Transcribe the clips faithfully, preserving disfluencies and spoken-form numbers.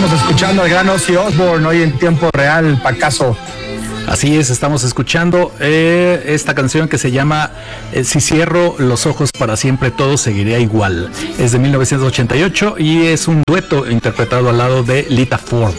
Estamos escuchando al gran Ozzy Osbourne hoy en tiempo real, Pacaso. Así es, estamos escuchando eh, esta canción que se llama eh, Si cierro los ojos para siempre todo seguiría igual. Es de mil novecientos ochenta y ocho y es un dueto interpretado al lado de Lita Ford.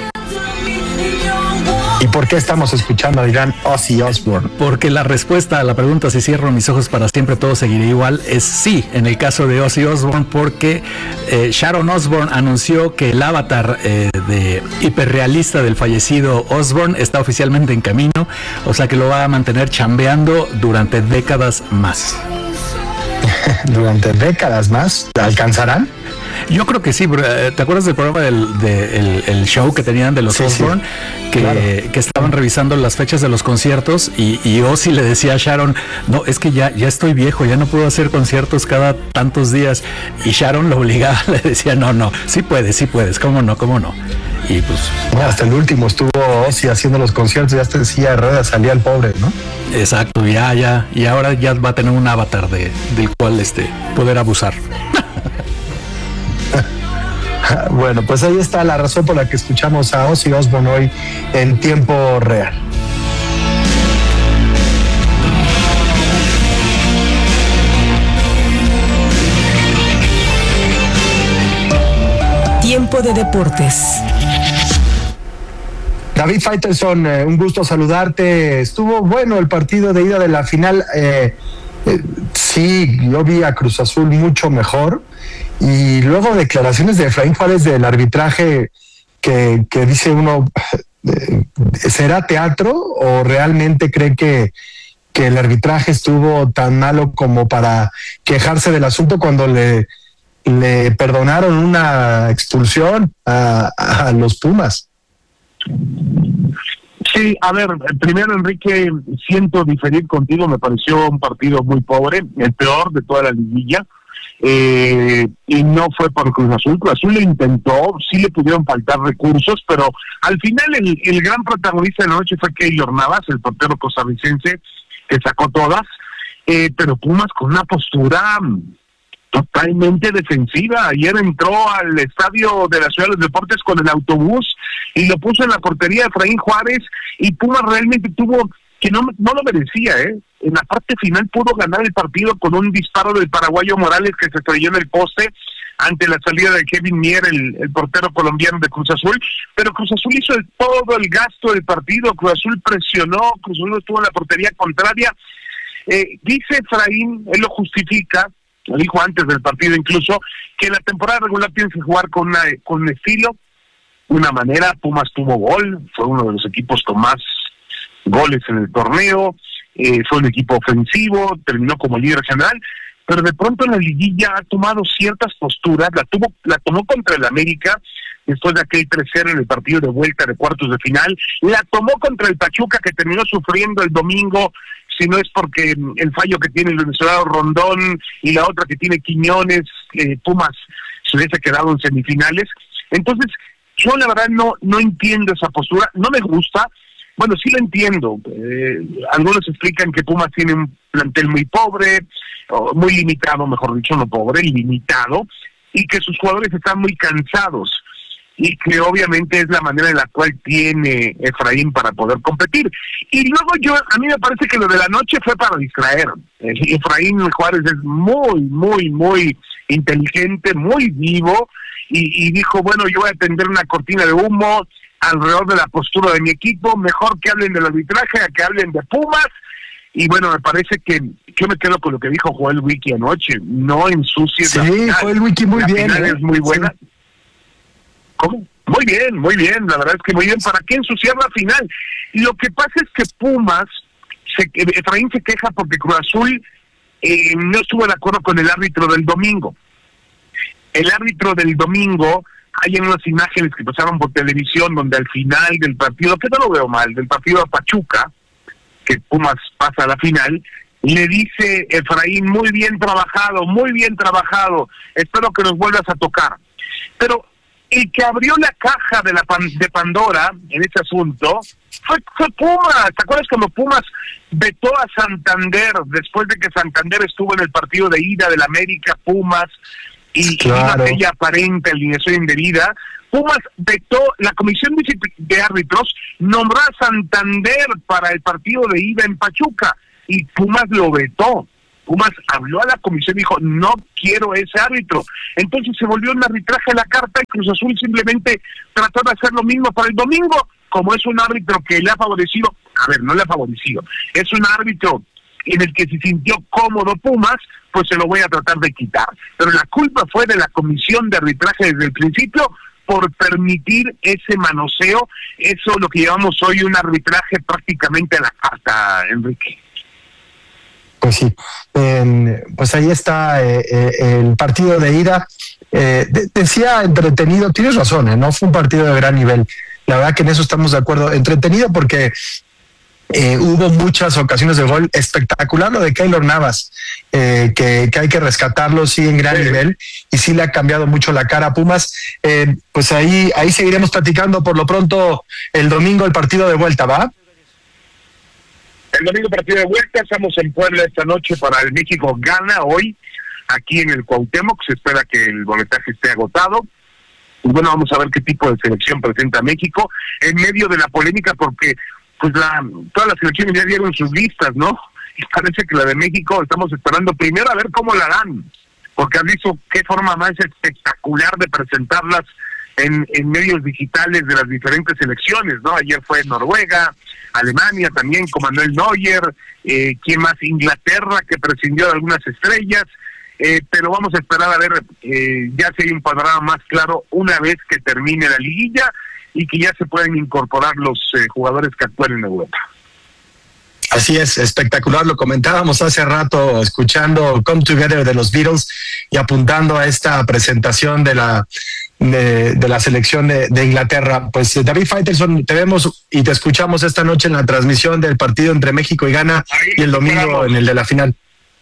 ¿Y por qué estamos escuchando al gran Ozzy Osbourne? Porque la respuesta a la pregunta si cierro mis ojos para siempre todo seguirá igual es sí, en el caso de Ozzy Osbourne, porque eh, Sharon Osbourne anunció que el avatar eh, de hiperrealista del fallecido Osbourne está oficialmente en camino, o sea que lo va a mantener chambeando durante décadas más. ¿Durante décadas más? ¿Alcanzarán? Yo creo que sí. ¿Te acuerdas del programa del de, el, el show que tenían de los sí, Osbourne? Sí, que, claro. que estaban revisando las fechas de los conciertos y, y Ozzy le decía a Sharon, no, es que ya, ya estoy viejo, ya no puedo hacer conciertos cada tantos días. Y Sharon lo obligaba, le decía, no, no, sí puedes, sí puedes, cómo no, cómo no. Y pues... Bueno, hasta el último estuvo Ozzy haciendo los conciertos y hasta en silla de ruedas salía el pobre, ¿no? Exacto, ya, ya, y ahora ya va a tener un avatar de, del cual este, poder abusar. Bueno, pues ahí está la razón por la que escuchamos a Ozzy Osbourne hoy en tiempo real. Tiempo de deportes. David Faitelson, eh, un gusto saludarte. Estuvo bueno el partido de ida de la final. Eh, eh, sí, yo vi a Cruz Azul mucho mejor. Y luego declaraciones de Efraín Juárez del arbitraje que, que dice uno, ¿será teatro o realmente cree que, que el arbitraje estuvo tan malo como para quejarse del asunto cuando le, le perdonaron una expulsión a, a los Pumas? Sí, a ver, primero Enrique, siento diferir contigo, me pareció un partido muy pobre, el peor de toda la liguilla. Eh, y no fue por Cruz Azul. Cruz Azul lo intentó, sí le pudieron faltar recursos, pero al final el, el gran protagonista de la noche fue Keylor Navas, el portero costarricense, que sacó todas, eh, pero Pumas con una postura totalmente defensiva. Ayer entró al estadio de la Ciudad de los Deportes con el autobús y lo puso en la portería de Efraín Juárez, y Pumas realmente tuvo, que no, no lo merecía, ¿eh? En la parte final pudo ganar el partido con un disparo del paraguayo Morales que se estrelló en el poste ante la salida de Kevin Mier, el, el portero colombiano de Cruz Azul, pero Cruz Azul hizo el, todo el gasto del partido. Cruz Azul presionó, Cruz Azul estuvo en la portería contraria. Eh, dice Efraín, él lo justifica, lo dijo antes del partido incluso, que la temporada regular tiene que jugar con, una, con un estilo, una manera. Pumas tuvo gol, fue uno de los equipos con más goles en el torneo, eh, fue un equipo ofensivo, terminó como líder general, pero de pronto en la liguilla ha tomado ciertas posturas. La tuvo, la tomó contra el América, después de aquel tres cero en el partido de vuelta de cuartos de final, la tomó contra el Pachuca, que terminó sufriendo el domingo, si no es porque el fallo que tiene el venezolano Rondón y la otra que tiene Quiñones, eh, Pumas se hubiese quedado en semifinales. Entonces, yo la verdad no, no entiendo esa postura, no me gusta. Bueno, sí lo entiendo. Eh, algunos explican que Pumas tiene un plantel muy pobre, o muy limitado, mejor dicho, no pobre, limitado, y que sus jugadores están muy cansados, y que obviamente es la manera en la cual tiene Efraín para poder competir. Y luego yo, a mí me parece que lo de la noche fue para distraer. Eh, Efraín Juárez es muy, muy, muy inteligente, muy vivo, y, y dijo, bueno, yo voy a tender una cortina de humo alrededor de la postura de mi equipo, mejor que hablen del arbitraje a que hablen de Pumas. Y bueno, me parece que yo me quedo con lo que dijo Joel Wiki anoche, no ensucies sí, la final. Sí, Joel Wiki muy la bien. Final ¿eh? es muy buena. Sí. ¿Cómo? Muy bien, muy bien, la verdad es que muy bien. ¿Para qué ensuciar la final? Lo que pasa es que Pumas, se, Efraín se queja porque Cruz Azul eh, no estuvo de acuerdo con el árbitro del domingo. El árbitro del domingo, hay en unas imágenes que pasaron por televisión donde al final del partido, que no lo veo mal, del partido a Pachuca, que Pumas pasa a la final, le dice Efraín, muy bien trabajado, muy bien trabajado, espero que nos vuelvas a tocar. Pero el que abrió la caja de la pan, de Pandora en este asunto fue, fue Pumas. ¿Te acuerdas cuando Pumas vetó a Santander después de que Santander estuvo en el partido de ida del América Pumas y, claro. y vino aquella aparente alineación indebida? Pumas vetó, la comisión de árbitros nombró a Santander para el partido de ida en Pachuca y Pumas lo vetó. Pumas habló a la comisión y dijo, no quiero ese árbitro. Entonces se volvió un arbitraje a la carta y Cruz Azul simplemente trató de hacer lo mismo para el domingo. Como es un árbitro que le ha favorecido, a ver, no le ha favorecido, es un árbitro en el que se sintió cómodo Pumas, pues se lo voy a tratar de quitar. Pero la culpa fue de la comisión de arbitraje desde el principio por permitir ese manoseo. Eso es lo que llevamos hoy, un arbitraje prácticamente a la carta, Enrique. Pues sí, eh, pues ahí está eh, eh, el partido de ida. Eh, de, decía entretenido, tienes razón, ¿eh? No fue un partido de gran nivel. La verdad que en eso estamos de acuerdo. Entretenido porque eh, hubo muchas ocasiones de gol. Espectacular lo de Keylor Navas, eh, que, que hay que rescatarlo, sí, en gran sí. nivel, y sí le ha cambiado mucho la cara a Pumas. Eh, pues ahí, ahí seguiremos platicando. Por lo pronto, el domingo el partido de vuelta, ¿va? El domingo partido de vuelta, estamos en Puebla esta noche para el México gana hoy, aquí en el Cuauhtémoc, se espera que el boletaje esté agotado. Y bueno, vamos a ver qué tipo de selección presenta México, en medio de la polémica, porque pues la, todas las selecciones ya dieron sus listas, ¿no? Y parece que la de México estamos esperando primero a ver cómo la dan, porque han visto qué forma más espectacular de presentarlas en, en medios digitales de las diferentes selecciones, ¿no? Ayer fue Noruega, Alemania también con Manuel Neuer, eh, ¿quién más? Inglaterra, que prescindió de algunas estrellas, eh, pero vamos a esperar a ver eh, ya si hay un panorama más claro una vez que termine la liguilla y que ya se pueden incorporar los eh, jugadores que actúan en Europa. Así es, espectacular, lo comentábamos hace rato escuchando Come Together de los Beatles y apuntando a esta presentación de la de, de la selección de, de Inglaterra. Pues David Faitelson, te vemos y te escuchamos esta noche en la transmisión del partido entre México y Ghana Ahí, y el domingo esperamos. En el de la final.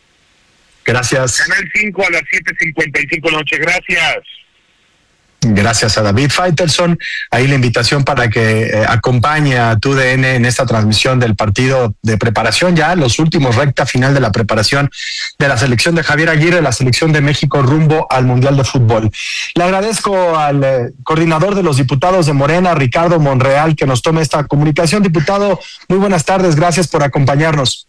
Gracias. Canal cinco a las siete cincuenta y cinco de la noche, gracias. Gracias a David Faitelson. Ahí la invitación para que eh, acompañe a T U D N en esta transmisión del partido de preparación, ya los últimos recta final de la preparación de la selección de Javier Aguirre, la selección de México rumbo al Mundial de Fútbol. Le agradezco al eh, coordinador de los diputados de Morena, Ricardo Monreal, que nos tome esta comunicación. Diputado, muy buenas tardes, gracias por acompañarnos.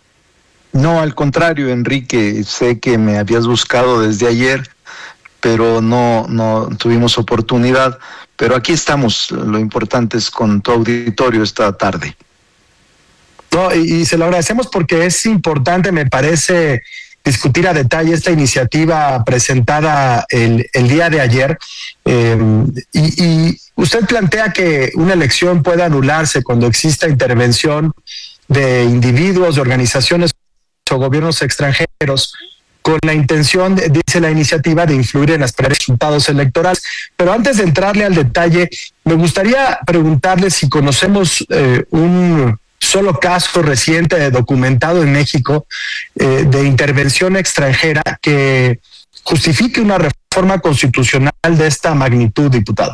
No, al contrario, Enrique, sé que me habías buscado desde ayer, pero no, no tuvimos oportunidad. Pero aquí estamos, lo importante es con tu auditorio esta tarde. No, y, y se lo agradecemos porque es importante, me parece, discutir a detalle esta iniciativa presentada el, el día de ayer. Eh, y, y usted plantea que una elección puede anularse cuando exista intervención de individuos, de organizaciones o gobiernos extranjeros, con la intención, dice la iniciativa, de influir en los resultados electorales. Pero antes de entrarle al detalle, me gustaría preguntarle si conocemos eh, un solo caso reciente documentado en México eh, de intervención extranjera que justifique una reforma constitucional de esta magnitud, diputado.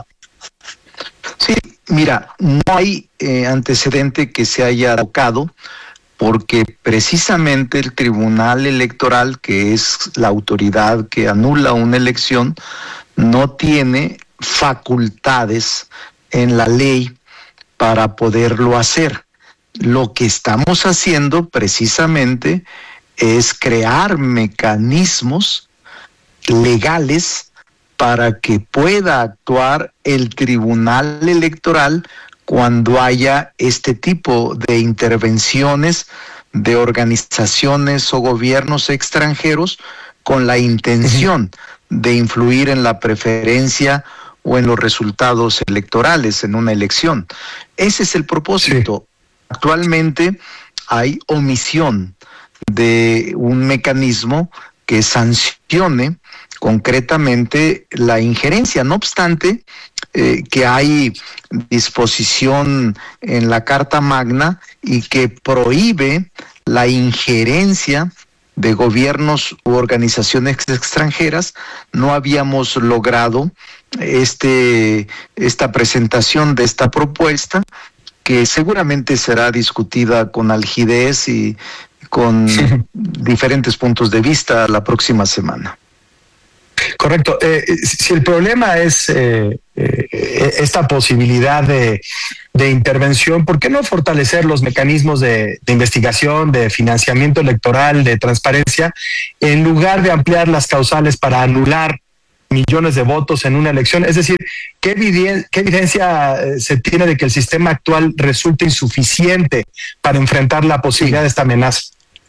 Sí, mira, no hay eh, antecedente que se haya tocado, porque precisamente el Tribunal Electoral, que es la autoridad que anula una elección, no tiene facultades en la ley para poderlo hacer. Lo que estamos haciendo precisamente es crear mecanismos legales para que pueda actuar el Tribunal Electoral cuando haya este tipo de intervenciones de organizaciones o gobiernos extranjeros con la intención de influir en la preferencia o en los resultados electorales en una elección. Ese es el propósito. Sí. Actualmente hay omisión de un mecanismo que sancione concretamente la injerencia. No obstante, eh, que hay disposición en la Carta Magna y que prohíbe la injerencia de gobiernos u organizaciones extranjeras, no habíamos logrado este esta presentación de esta propuesta, que seguramente será discutida con algidez y con sí. diferentes puntos de vista la próxima semana. Correcto. Eh, si el problema es eh, eh, esta posibilidad de, de intervención, ¿por qué no fortalecer los mecanismos de, de investigación, de financiamiento electoral, de transparencia, en lugar de ampliar las causales para anular millones de votos en una elección? Es decir, ¿qué, eviden- qué evidencia eh, se tiene de que el sistema actual resulta insuficiente para enfrentar la posibilidad Sí. de esta amenaza?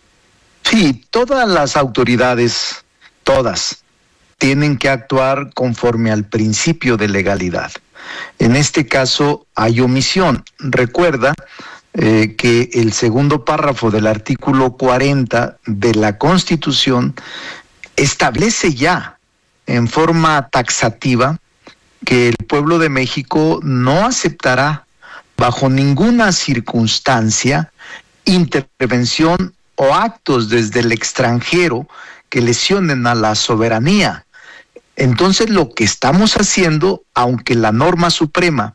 Sí, todas las autoridades, todas, tienen que actuar conforme al principio de legalidad. En este caso hay omisión. Recuerda eh, que el segundo párrafo del artículo cuarenta de la Constitución establece ya en forma taxativa que el pueblo de México no aceptará bajo ninguna circunstancia intervención o actos desde el extranjero que lesionen a la soberanía. Entonces, lo que estamos haciendo, aunque la norma suprema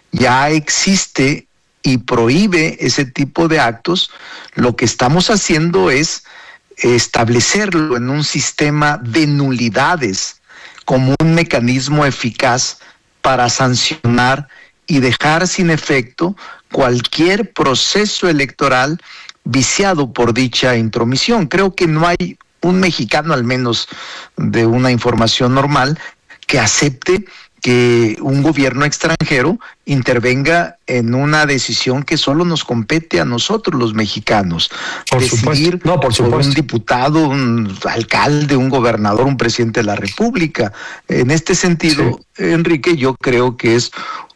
ya existe y prohíbe ese tipo de actos, lo que estamos haciendo es establecerlo en un sistema de nulidades como un mecanismo eficaz para sancionar y dejar sin efecto cualquier proceso electoral viciado por dicha intromisión. Creo que no hay un mexicano, al menos de una información normal, que acepte que un gobierno extranjero intervenga en una decisión que solo nos compete a nosotros los mexicanos. Por Decidir supuesto. No, por supuesto. un diputado, un alcalde, un gobernador, un presidente de la República. En este sentido, sí. Enrique, yo creo que es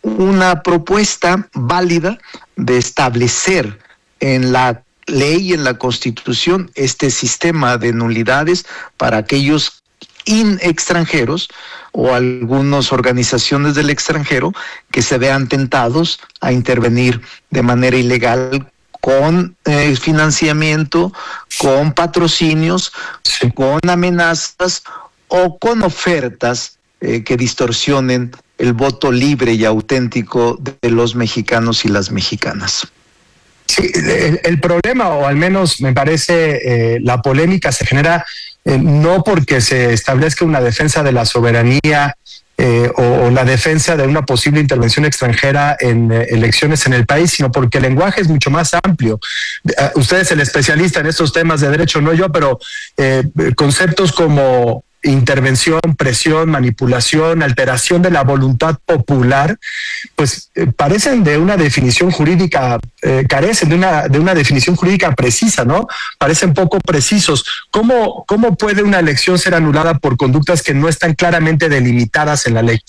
una propuesta válida de establecer en la ley y en la Constitución este sistema de nulidades para aquellos in extranjeros o algunas organizaciones del extranjero que se vean tentados a intervenir de manera ilegal con eh, financiamiento, con patrocinios, sí. con amenazas o con ofertas eh, que distorsionen el voto libre y auténtico de los mexicanos y las mexicanas. Sí, el, el problema, o al menos me parece, eh, la polémica se genera eh, no porque se establezca una defensa de la soberanía eh, o, o la defensa de una posible intervención extranjera en eh, elecciones en el país, sino porque el lenguaje es mucho más amplio. Uh, usted es el especialista en estos temas de derecho, no yo, pero eh, conceptos como intervención, presión, manipulación, alteración de la voluntad popular, pues eh, parecen de una definición jurídica, eh, carecen de una, de una definición jurídica precisa, ¿no? Parecen poco precisos. ¿Cómo, cómo puede una elección ser anulada por conductas que no están claramente delimitadas en la ley?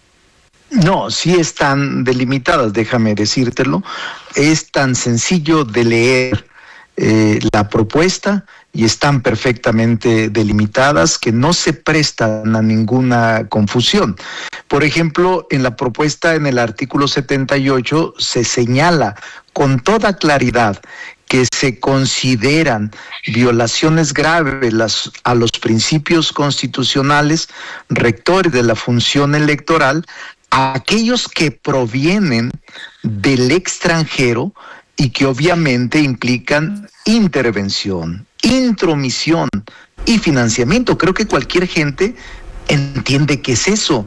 No, sí están delimitadas, déjame decírtelo. Es tan sencillo de leer eh, la propuesta y están perfectamente delimitadas que no se prestan a ninguna confusión. Por ejemplo, en la propuesta en el artículo setenta y ocho se señala con toda claridad que se consideran violaciones graves las, a los principios constitucionales rectores de la función electoral a aquellos que provienen del extranjero y que obviamente implican intervención, intromisión y financiamiento. Creo que cualquier gente entiende qué es eso,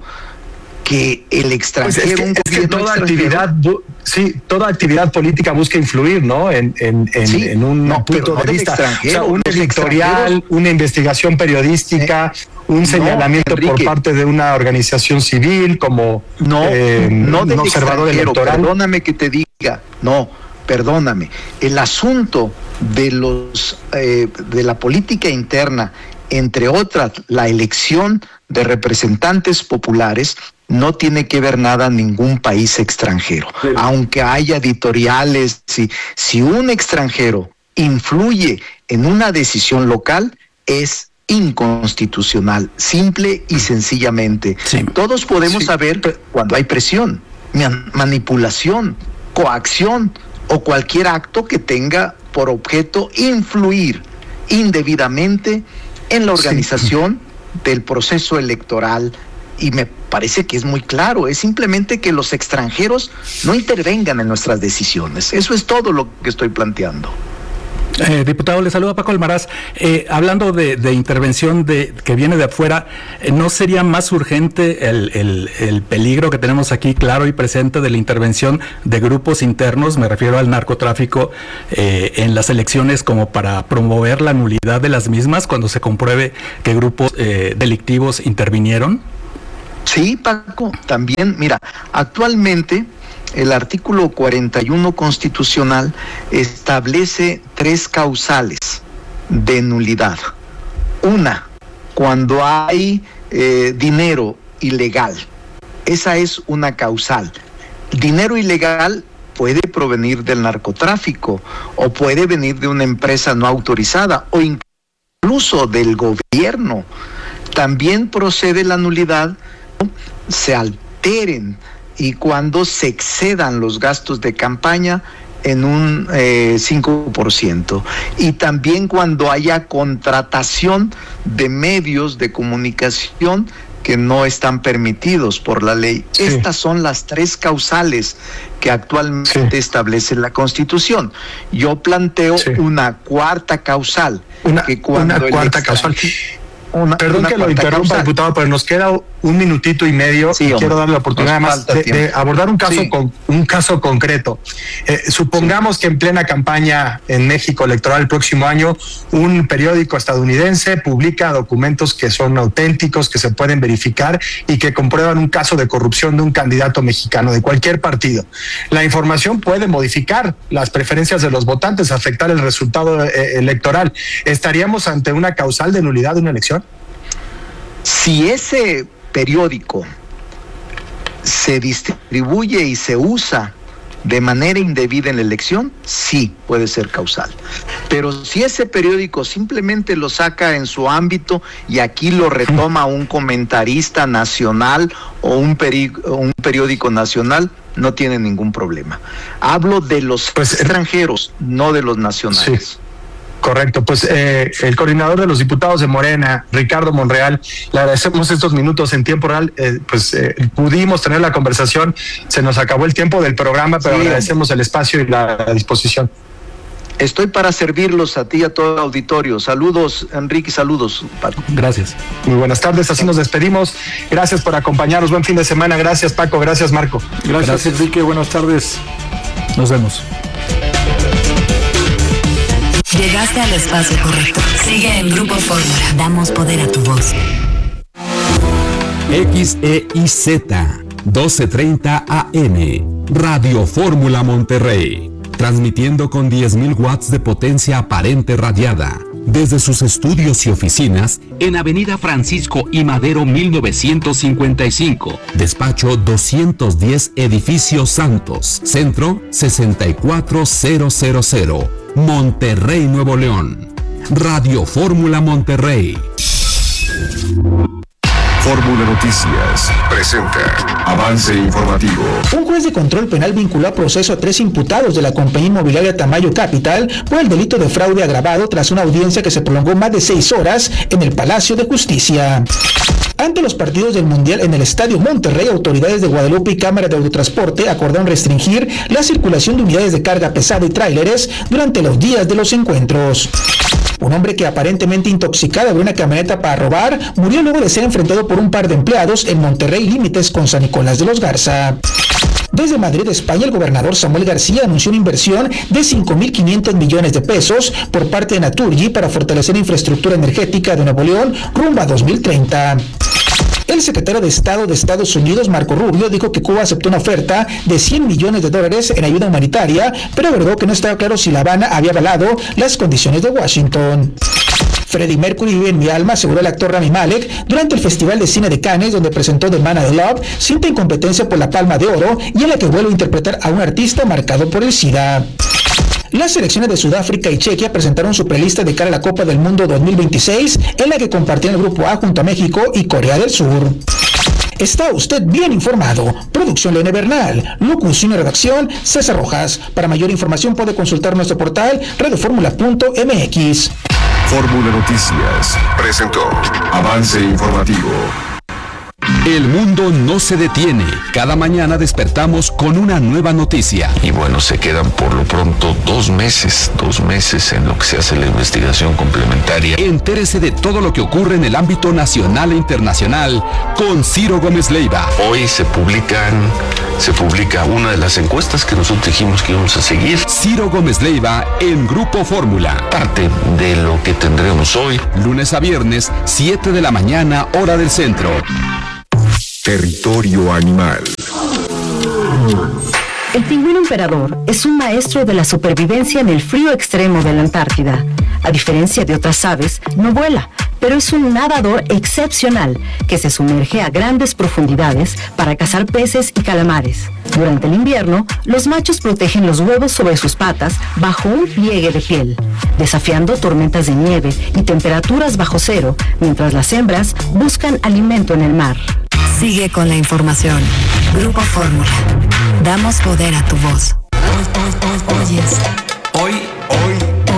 que el extranjero, pues es que, es que toda actividad, sí, toda actividad política busca influir, ¿no? En, en, en, sí, en un no, punto no de vista, o sea, un editorial, una investigación periodiística, eh, un señalamiento no, por parte de una organización civil como no, eh, no un observador electoral. Perdóname que te diga, no. Perdóname, el asunto de los eh, de la política interna, entre otras la elección de representantes populares, no tiene que ver nada ningún país extranjero. Sí. Aunque haya editoriales, si, si un extranjero influye en una decisión local, es inconstitucional, simple y sencillamente. Sí. Todos podemos sí. saber cuando hay presión, manipulación, coacción o cualquier acto que tenga por objeto influir indebidamente en la organización sí. del proceso electoral. Y me parece que es muy claro, es simplemente que los extranjeros no intervengan en nuestras decisiones. Eso es todo lo que estoy planteando. Eh, diputado, le saluda Paco Almaraz. Eh, hablando de, de intervención de que viene de afuera, eh, ¿no sería más urgente el, el, el peligro que tenemos aquí claro y presente de la intervención de grupos internos, me refiero al narcotráfico, eh, en las elecciones como para promover la nulidad de las mismas cuando se compruebe que grupos eh, delictivos intervinieron? Sí, Paco, también, mira, actualmente el artículo cuarenta y uno constitucional establece tres causales de nulidad. Una, cuando hay eh, dinero ilegal. Esa es una causal. Dinero ilegal puede provenir del narcotráfico o puede venir de una empresa no autorizada o incluso del gobierno. También procede la nulidad, se alteren y cuando se excedan los gastos de campaña en un eh, cinco por ciento. Y también cuando haya contratación de medios de comunicación que no están permitidos por la ley. Sí. Estas son las tres causales que actualmente sí. establece la Constitución. Yo planteo sí. una cuarta causal. Una, que cuando una cuarta causal. Una, Perdón una que lo interrumpa, causal. Diputado, pero nos queda un minutito y medio. Sí, y quiero darle la oportunidad más de, de abordar un caso sí. con un caso concreto. Eh, supongamos sí. que en plena campaña en México electoral el próximo año, un periódico estadounidense publica documentos que son auténticos, que se pueden verificar y que comprueban un caso de corrupción de un candidato mexicano de cualquier partido. La información puede modificar las preferencias de los votantes, afectar el resultado eh, electoral. ¿Estaríamos ante una causal de nulidad de una elección? Si ese periódico se distribuye y se usa de manera indebida en la elección, sí puede ser causal. Pero si ese periódico simplemente lo saca en su ámbito y aquí lo retoma un comentarista nacional o un, peri- un periódico nacional, no tiene ningún problema. Hablo de los pues, extranjeros, no de los nacionales. Sí. Correcto, pues eh, el coordinador de los diputados de Morena, Ricardo Monreal, le agradecemos estos minutos en tiempo real, eh, pues eh, pudimos tener la conversación, se nos acabó el tiempo del programa, pero sí, agradecemos el espacio y la disposición. Estoy para servirlos a ti y a todo el auditorio. Saludos, Enrique, saludos, Paco. Gracias. Muy buenas tardes, así nos despedimos. Gracias por acompañarnos, buen fin de semana. Gracias, Paco, gracias, Marco. Gracias, gracias. Enrique, buenas tardes. Nos vemos. Llegaste al espacio correcto. Sigue en Grupo Fórmula. Damos poder a tu voz. X E I Z, doce treinta A M, Radio Fórmula Monterrey. Transmitiendo con diez mil watts de potencia aparente radiada. Desde sus estudios y oficinas en Avenida Francisco I. Madero mil novecientos cincuenta y cinco, Despacho doscientos diez, Edificio Santos, Centro sesenta y cuatro mil, Monterrey, Nuevo León. Radio Fórmula Monterrey. Fórmula Noticias presenta avance informativo. Un juez de control penal vinculó a proceso a tres imputados de la compañía inmobiliaria Tamayo Capital por el delito de fraude agravado tras una audiencia que se prolongó más de seis horas en el Palacio de Justicia. Ante los partidos del Mundial en el Estadio Monterrey, autoridades de Guadalupe y Cámara de Autotransporte acordaron restringir la circulación de unidades de carga pesada y tráileres durante los días de los encuentros. Un hombre que aparentemente intoxicado abrió una camioneta para robar murió luego de ser enfrentado por un par de empleados en Monterrey, límites con San Nicolás de los Garza. Desde Madrid, España, el gobernador Samuel García anunció una inversión de cinco mil quinientos millones de pesos por parte de Naturgy para fortalecer la infraestructura energética de Nuevo León rumbo a dos mil treinta. El secretario de Estado de Estados Unidos, Marco Rubio, dijo que Cuba aceptó una oferta de cien millones de dólares en ayuda humanitaria, pero agregó que no estaba claro si La Habana había avalado las condiciones de Washington. Freddie Mercury vive en mi alma, aseguró el actor Rami Malek durante el Festival de Cine de Cannes, donde presentó The Man I Love, cinta en competencia por la Palma de Oro y en la que vuelve a interpretar a un artista marcado por el SIDA. Las selecciones de Sudáfrica y Chequia presentaron su prelista de cara a la Copa del Mundo dos mil veintiséis, en la que compartían el Grupo A junto a México y Corea del Sur. Está usted bien informado. Producción Lene Bernal. Locución y redacción César Rojas. Para mayor información puede consultar nuestro portal radioformula punto m x. Fórmula Noticias presentó avance informativo. El mundo no se detiene. Cada mañana despertamos con una nueva noticia. Y bueno, se quedan por lo pronto dos meses, dos meses en lo que se hace la investigación complementaria. Entérese de todo lo que ocurre en el ámbito nacional e internacional con Ciro Gómez Leiva. Hoy se publican, se publica una de las encuestas que nosotros dijimos que íbamos a seguir. Ciro Gómez Leiva en Grupo Fórmula. Parte de lo que tendremos hoy. Lunes a viernes, siete de la mañana, hora del centro. Territorio animal. El pingüino emperador es un maestro de la supervivencia en el frío extremo de la Antártida. A diferencia de otras aves, no vuela, pero es un nadador excepcional que se sumerge a grandes profundidades para cazar peces y calamares. Durante el invierno, los machos protegen los huevos sobre sus patas bajo un pliegue de piel, desafiando tormentas de nieve y temperaturas bajo cero, mientras las hembras buscan alimento en el mar. Sigue con la información. Grupo Fórmula. Damos poder a tu voz. Hoy, hoy, hoy, hoy es. Hoy, hoy.